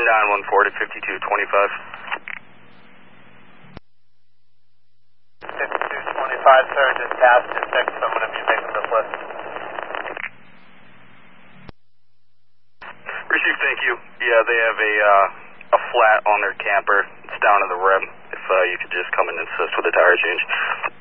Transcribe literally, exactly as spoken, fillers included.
nine one four to fifty-two twenty-five. fifty-two twenty-five, sir, just past the six, so I'm going to be making this list. Received, thank you. Yeah, they have a uh, a flat on their camper. It's down to the rim. If uh, you could just come and assist with the tire change.